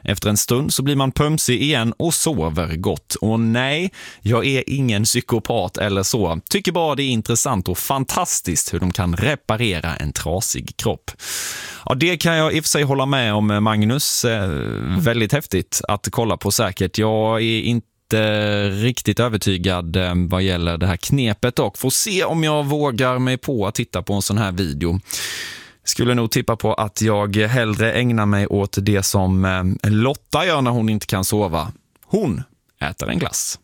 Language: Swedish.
Efter en stund så blir man pömsig igen och sover gott. Och nej, jag är ingen psykopat eller så. Tycker bara det är intressant och fantastiskt hur de kan reparera en trasig kropp. Ja, det kan jag i och för sig hålla med om, Magnus. Väldigt häftigt att kolla på säkert. Jag är inte riktigt övertygad vad gäller det här knepet och får se om jag vågar mig på att titta på en sån här video. Skulle nog tippa på att jag hellre ägnar mig åt det som Lotta gör när hon inte kan sova. Hon äter en glass.